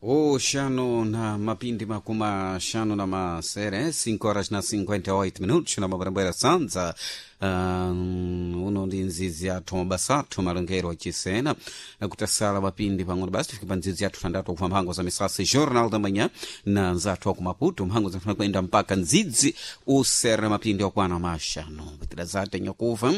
Oxano na mapindi makuma xano na masere 5 horas na 58 minutos na mabarambera sanza uno ndi nzizi athu mabasa athu malongero achisena nakutasala mapindi pang'ono basi tifike pa nzizi athu tandatu kufa mphango za misasi jornal da manhã na nzathu aku maputo mphango zafuna kuenda mpaka nzidzi usere mapindi akwana maxano patira zate nyakufa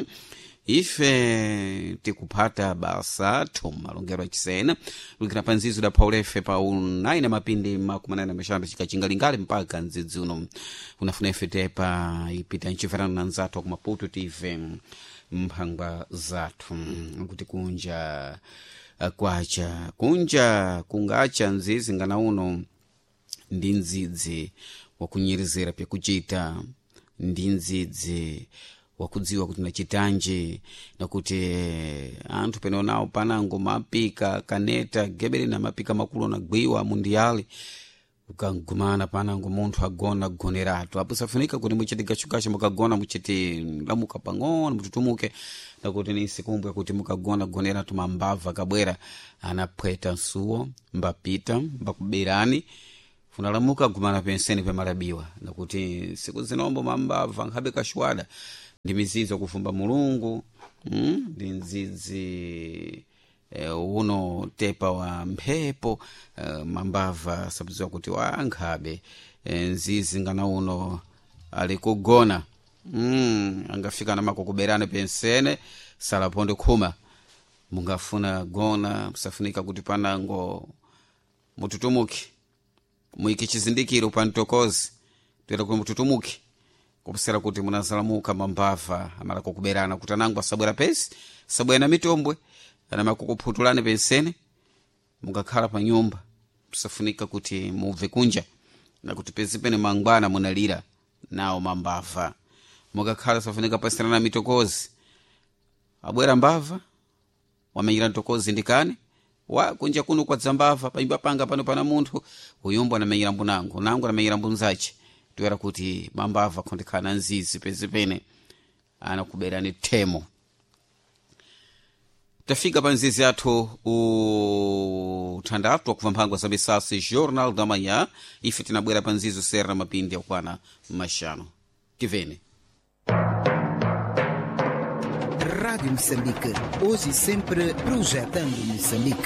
ife tikupata basa athu malongero achisena lulikira pa nzizi da paulefe pa unayi na mapindi makumanana mexambe cikachingalingali mpaka nzidzi uno unafuna ife tepa ipita nchiverano na nzathu aku maputo tive mphangwa zathu kuti kunja kwacha kunja kungacha nzizi ngana uno ndi nzidzi wakunyirizira pyakuchita ndi nzidzi wakudziwa kuti nachitanji nakuti anthu penonawo panango mapika kaneta gebere na mapika makulu nagwiwa mundiali ukagumana panango munthu agona kugoneratu apo safunika kuti muchiti gachukasha mukagona muchiti lamuka pang'ono mututumuke nakuti nisikumbwe kuti mukagona kugoneratu mambava kabwera anaphweta nsuwo mbapita mbakuberani funalamuka gumana penseni pemalabiwa nakuti siku zinombo mambava nkhabe kashwada ndi mizizi wakufumba mulungu ndi nzizi uno tepa wa mphepo mambava sabuziwa kuti wankhabe nzizi ngana uno ali kugona angafika na makukuberane pensene salaponde khuma mungafuna gona musafunika kuti panango mututumuki muiki chizindikiro pantokozi tuyera kuti mututumuki kupusera kuti munazalamuka mambava amala kukuberana kuti anango asabwera pesi sabwera mitombwe anama kukuphutulane pensene mungakhala pa nyumba musafunika kuti muve kunja na kuti pezi pene mangwana munalira nawo mambava mungakhala safunika pasirana na mitokozi abwera mbava wamenyira ntokozi ndikane wa kunja kuno kwa dzambava panyumba panga pano pana munthu uyumbo anamenyira mbunango nango anamenyira mbunzache tuyera kuti mambava khondekana nzizi pezipene anakuberani temo tafika pa nzizi athu uthandatu wakuva mphangwa za misasi jornal da manhã ife tinabwera pa nzizi usera mapindi akwana maxano tivene Rádio Moçambique, hoje e sempre projetando Moçambique.